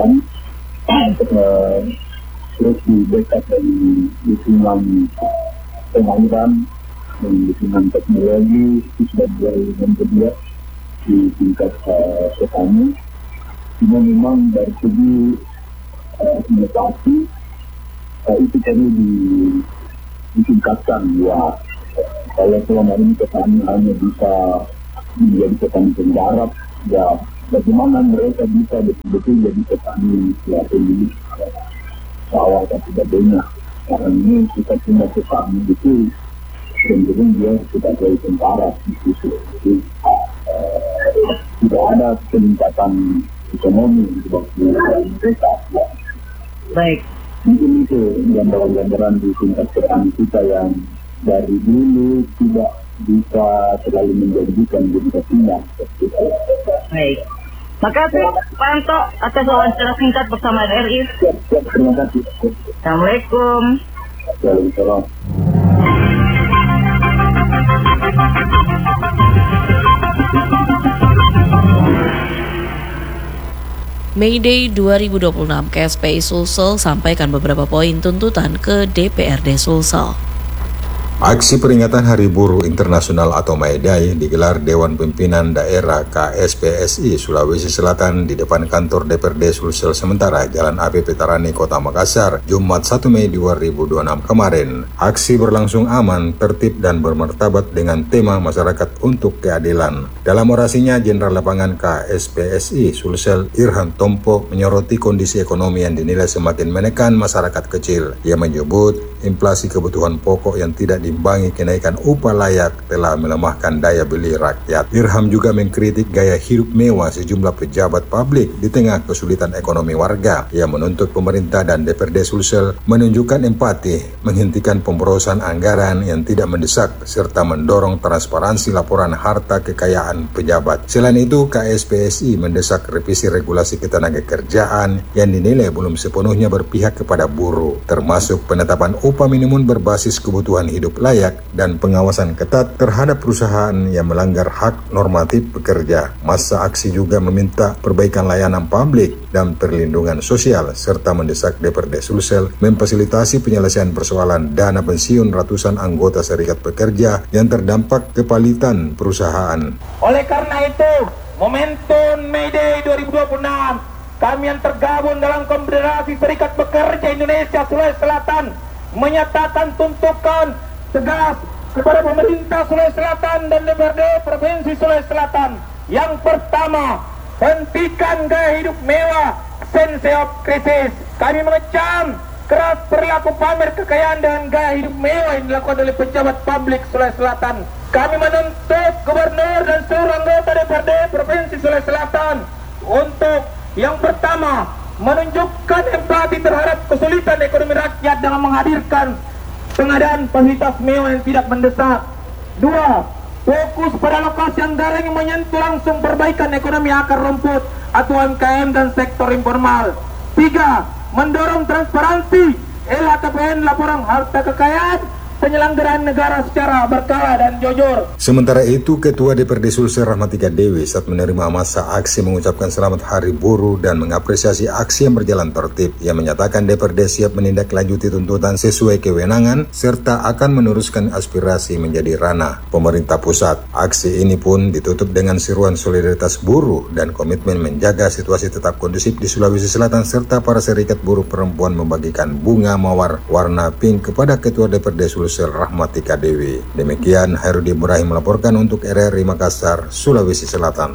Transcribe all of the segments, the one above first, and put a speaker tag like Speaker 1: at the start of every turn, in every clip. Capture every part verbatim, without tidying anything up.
Speaker 1: uh, terus di backup dari dukungan pengangguran dan dukungan teknologi sudah mulai menjadi di tingkat uh, petani. Cuma memang dari segi uh, inovasi uh, itu perlu di, ditingkatkan ya. Kalau selama ini petani hanya bisa menjadi petani penggarap, ya bagaimana mereka bisa betul-betul jadi petani ya pemilik sawah dan sebagainya. Karena ini kita punya petani itu cenderung dia sebagai tentara itu jadi uh, tidak ada peningkatan ekonomi waktu mereka. Ya.
Speaker 2: Baik.
Speaker 1: Mungkin itu gambaran-gambaran di tingkat petani kita yang dari dulu tidak bisa terlalu menjanjikan di kita.
Speaker 2: Baik. Makasih Pak Anto atas wawancara singkat bersama R I.
Speaker 1: Siap, siap, terima kasih.
Speaker 2: Assalamualaikum.
Speaker 1: Waalaikumsalam.
Speaker 3: May Day dua ribu dua puluh enam, K S P I Sulsel sampaikan beberapa poin tuntutan ke D P R D Sulsel.
Speaker 4: Aksi peringatan Hari Buruh Internasional atau May Day digelar Dewan Pimpinan Daerah K S P S I Sulawesi Selatan di depan kantor D P R D Sulsel Sementara Jalan A P Petarani, Kota Makassar, Jumat satu Mei dua ribu dua puluh enam kemarin. Aksi berlangsung aman, tertib, dan bermartabat dengan tema Masyarakat untuk Keadilan. Dalam orasinya, Jenderal Lapangan K S P S I Sulsel Irhan Tompo menyoroti kondisi ekonomi yang dinilai semakin menekan masyarakat kecil. Ia menyebut inflasi kebutuhan pokok yang tidak diimbangi kenaikan upah layak telah melemahkan daya beli rakyat. Irham juga mengkritik gaya hidup mewah sejumlah pejabat publik di tengah kesulitan ekonomi warga. Ia menuntut pemerintah dan D P R D Sulsel menunjukkan empati, menghentikan pemborosan anggaran yang tidak mendesak, serta mendorong transparansi laporan harta kekayaan pejabat. Selain itu, K S P S I mendesak revisi regulasi ketenagakerjaan yang dinilai belum sepenuhnya berpihak kepada buruh, termasuk penetapan upah minimum berbasis kebutuhan hidup layak dan pengawasan ketat terhadap perusahaan yang melanggar hak normatif pekerja. Masa aksi juga meminta perbaikan layanan publik dan perlindungan sosial, serta mendesak D P R D Sulsel memfasilitasi penyelesaian persoalan dana pensiun ratusan anggota serikat pekerja yang terdampak kepalitan perusahaan.
Speaker 5: Oleh karena itu, momentum May Day dua ribu dua puluh enam, kami yang tergabung dalam Konfederasi Serikat Pekerja Indonesia Sulawesi Selatan menyatakan tuntutan tegas kepada pemerintah Sulawesi Selatan dan D P R D Provinsi Sulawesi Selatan. Yang pertama, hentikan gaya hidup mewah, sense of krisis. Kami mengecam keras perilaku pamer kekayaan dan gaya hidup mewah yang dilakukan oleh pejabat publik Sulawesi Selatan. Kami menuntut gubernur dan seluruh anggota D P R D Provinsi Sulawesi Selatan untuk yang pertama, menunjukkan empati terhadap kesulitan ekonomi rakyat dengan menghadirkan pengadaan fasilitas mewah yang tidak mendesak. Dua, fokus pada alokasi anggaran yang menyentuh langsung perbaikan ekonomi akar rumput atau U M K M dan sektor informal. Tiga, mendorong transparansi L H K P N laporan harta kekayaan penyelenggaraan negara secara berkala dan jujur.
Speaker 4: Sementara itu, Ketua D P R D Sulsel Rahmatika Dewi saat menerima masa aksi mengucapkan selamat Hari Buruh dan mengapresiasi aksi yang berjalan tertib. Ia menyatakan D P R D siap menindaklanjuti tuntutan sesuai kewenangan serta akan meneruskan aspirasi menjadi ranah pemerintah pusat. Aksi ini pun ditutup dengan seruan solidaritas buruh dan komitmen menjaga situasi tetap kondusif di Sulawesi Selatan serta para serikat buruh perempuan membagikan bunga mawar warna pink kepada Ketua D P R D Sulsel Rahmatika Dewi. Demikian Hairudi Ibrahim melaporkan untuk R R I Makassar, Sulawesi Selatan.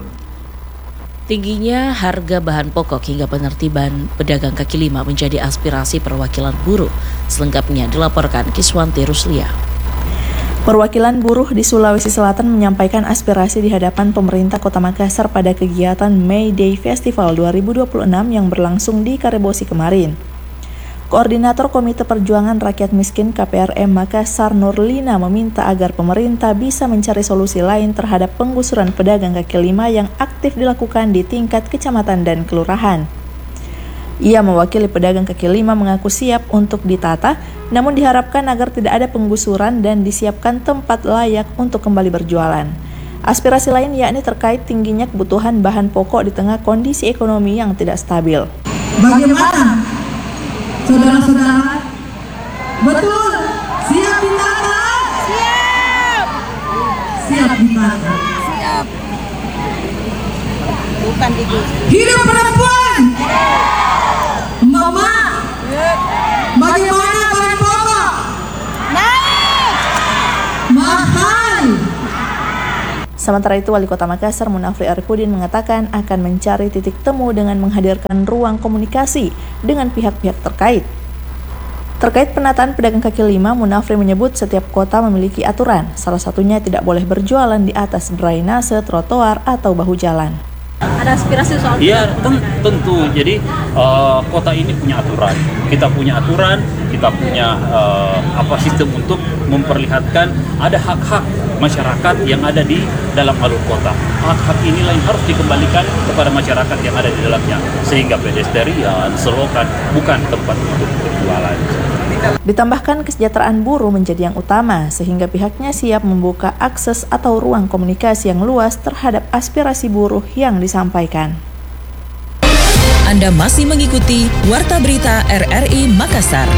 Speaker 3: Tingginya harga bahan pokok hingga penertiban pedagang kaki lima menjadi aspirasi perwakilan buruh. Selengkapnya dilaporkan Kiswanti Ruslia.
Speaker 6: Perwakilan buruh di Sulawesi Selatan menyampaikan aspirasi di hadapan pemerintah Kota Makassar pada kegiatan May Day Festival dua ribu dua puluh enam yang berlangsung di Karebosi kemarin. Koordinator Komite Perjuangan Rakyat Miskin K P R M Makassar Nurlina meminta agar pemerintah bisa mencari solusi lain terhadap penggusuran pedagang kaki lima yang aktif dilakukan di tingkat kecamatan dan kelurahan. Ia mewakili pedagang kaki lima mengaku siap untuk ditata, namun diharapkan agar tidak ada penggusuran dan disiapkan tempat layak untuk kembali berjualan. Aspirasi lain yakni terkait tingginya kebutuhan bahan pokok di tengah kondisi ekonomi yang tidak stabil.
Speaker 7: Bagaimana, saudara-saudara? Betul? Siap ditata? Siap. Siap ditata. Siap. Bukan itu. Hidup perempuan. Mama. Bagaimana bahan pokok? Naik. Mahal.
Speaker 6: Sementara itu, Wali Kota Makassar Munafri Arifudin mengatakan akan mencari titik temu dengan menghadirkan ruang komunikasi dengan pihak-pihak terkait. Terkait penataan pedagang kaki lima, Munafri menyebut setiap kota memiliki aturan, salah satunya tidak boleh berjualan di atas drainase, trotoar, atau bahu jalan.
Speaker 8: Ada aspirasi soal
Speaker 9: Iya, ten tentu. Jadi uh, kota ini punya aturan. Kita punya aturan, kita punya uh, apa sistem untuk memperlihatkan ada hak-hak masyarakat yang ada di dalam alur kota. Hak-hak inilah yang harus dikembalikan kepada masyarakat yang ada di dalamnya, sehingga pedestrian, selokan bukan tempat untuk berjualan.
Speaker 6: Ditambahkan kesejahteraan buruh menjadi yang utama, sehingga pihaknya siap membuka akses atau ruang komunikasi yang luas terhadap aspirasi buruh yang disampaikan.
Speaker 10: Anda masih mengikuti Warta Berita R R I Makassar.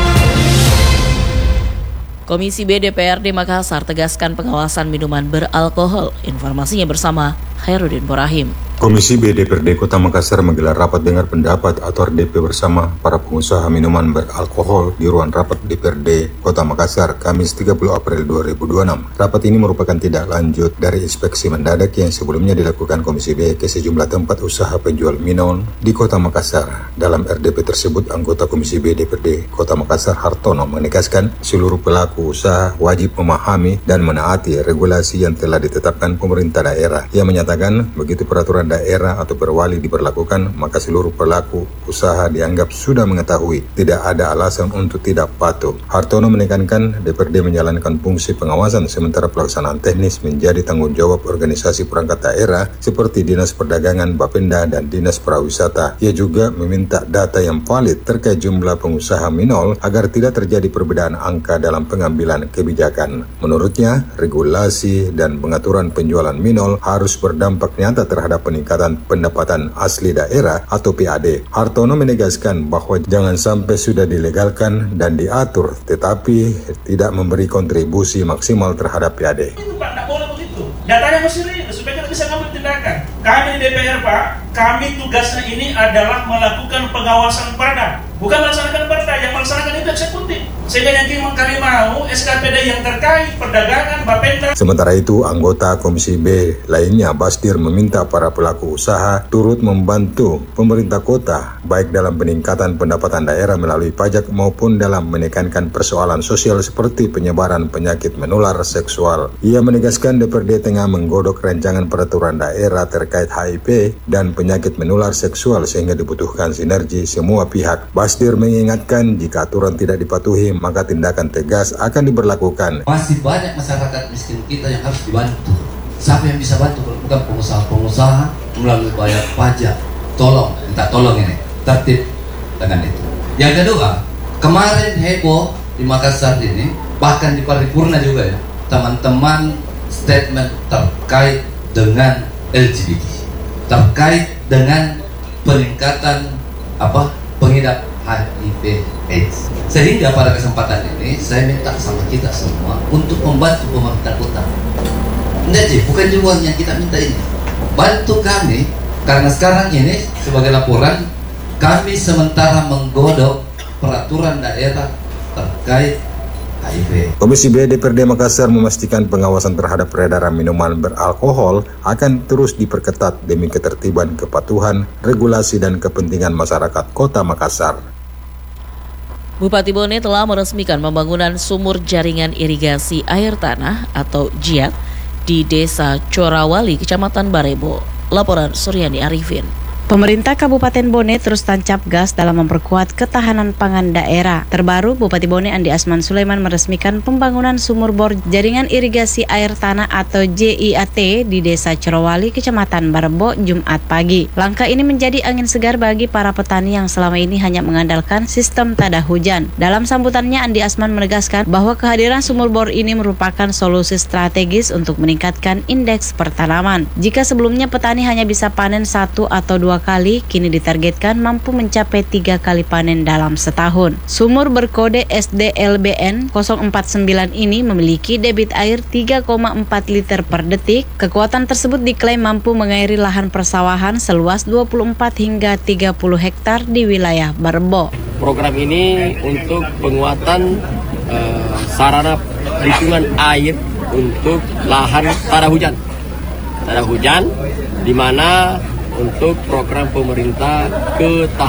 Speaker 3: Komisi B D P R D Makassar tegaskan pengawasan minuman beralkohol. Informasinya bersama Hairudin Borahim.
Speaker 4: Komisi B D P R D Kota Makassar menggelar rapat dengar pendapat atau R D P bersama para pengusaha minuman beralkohol di ruang rapat D P R D Kota Makassar, Kamis tiga puluh April dua ribu dua puluh enam. Rapat ini merupakan tindak lanjut dari inspeksi mendadak yang sebelumnya dilakukan Komisi B ke sejumlah tempat usaha penjual minuman di Kota Makassar. Dalam R D P tersebut, anggota Komisi B D P R D Kota Makassar Hartono menegaskan seluruh pelaku usaha wajib memahami dan menaati regulasi yang telah ditetapkan pemerintah daerah. Ia menyatakan begitu peraturan daerah atau perwali diberlakukan, maka seluruh pelaku usaha dianggap sudah mengetahui, tidak ada alasan untuk tidak patuh. Hartono menekankan D P R D menjalankan fungsi pengawasan sementara pelaksanaan teknis menjadi tanggung jawab organisasi perangkat daerah seperti Dinas Perdagangan, Bapenda, dan Dinas Pariwisata. Ia juga meminta data yang valid terkait jumlah pengusaha minol agar tidak terjadi perbedaan angka dalam pengambilan kebijakan. Menurutnya, regulasi dan pengaturan penjualan minol harus berdampak nyata terhadap peningkatan pendapatan asli daerah atau P A D. Hartono menegaskan bahwa jangan sampai sudah dilegalkan dan diatur tetapi tidak memberi kontribusi maksimal terhadap P A D.
Speaker 5: Itu Pak, tidak boleh begitu. Datanya mesti real supaya kita bisa ngambil tindakan. Kami di D P R Pak, kami tugasnya ini adalah melakukan pengawasan perda, bukan melaksanakan perda. Yang melaksanakan itu eksekutif. Sehingga yang kami mau S K P D yang terkait perdagangan, Bapenda.
Speaker 4: Sementara itu, anggota Komisi B lainnya Basdir meminta para pelaku usaha turut membantu pemerintah kota baik dalam peningkatan pendapatan daerah melalui pajak maupun dalam menekankan persoalan sosial seperti penyebaran penyakit menular seksual. Ia menegaskan D P R D tengah menggodok rancangan peraturan daerah terkait H I V dan penyakit menular seksual sehingga dibutuhkan sinergi semua pihak. Basdir mengingatkan jika aturan tidak dipatuhi maka tindakan tegas akan diberlakukan.
Speaker 11: Masih banyak masyarakat miskin kita yang harus dibantu. Siapa yang bisa bantu? Bukan pengusaha-pengusaha melalui bayar pajak. Tolong, minta tolong ini, tertib dengan itu. Yang kedua, kemarin heboh di Makassar ini, bahkan di paripurna juga ya, teman-teman statement terkait dengan L G B T, terkait dengan peningkatan apa pengidap H I V AIDS. Sehingga pada kesempatan ini saya minta sama kita semua untuk membantu pemerintah kota. Enggak sih, bukan juga yang kita minta ini. Bantu kami karena sekarang ini sebagai laporan kami sementara menggodok peraturan daerah terkait H I V.
Speaker 4: Komisi B D P R D Makassar memastikan pengawasan terhadap peredaran minuman beralkohol akan terus diperketat demi ketertiban, kepatuhan, regulasi dan kepentingan masyarakat Kota Makassar.
Speaker 3: Bupati Bone telah meresmikan pembangunan sumur jaringan irigasi air tanah atau J I A T di Desa Corawali, Kecamatan Barebo. Laporan Suryani Arifin.
Speaker 8: Pemerintah Kabupaten Bone terus tancap gas dalam memperkuat ketahanan pangan daerah. Terbaru, Bupati Bone Andi Asman Sulaiman meresmikan pembangunan sumur bor jaringan irigasi air tanah atau J I A T di Desa Corawali, Kecamatan Barebo, Jumat pagi. Langkah ini menjadi angin segar bagi para petani yang selama ini hanya mengandalkan sistem tada hujan. Dalam sambutannya, Andi Asman menegaskan bahwa kehadiran sumur bor ini merupakan solusi strategis untuk meningkatkan indeks pertanaman. Jika sebelumnya petani hanya bisa panen satu atau dua dua kali, kini ditargetkan mampu mencapai tiga kali panen dalam setahun. Sumur berkode S D L B N nol empat sembilan ini memiliki debit air tiga koma empat liter per detik. Kekuatan tersebut diklaim mampu mengairi lahan persawahan seluas dua puluh empat hingga tiga puluh hektar di wilayah Barebo.
Speaker 12: Program ini untuk penguatan uh, sarana perhitungan air untuk lahan tanah hujan. Tanah hujan di mana untuk program pemerintah ke